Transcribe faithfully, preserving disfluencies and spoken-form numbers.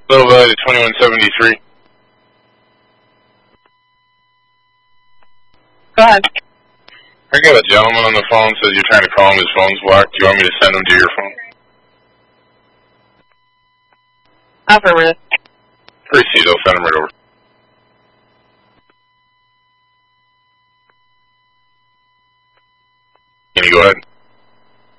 Little Valley twenty-one seventy-three. Go ahead. I got a gentleman on the phone, says you're trying to call him, his phone's blocked. Do you want me to send him to your phone? Affirmative. Proceed, I'll send him right over. Can you go ahead?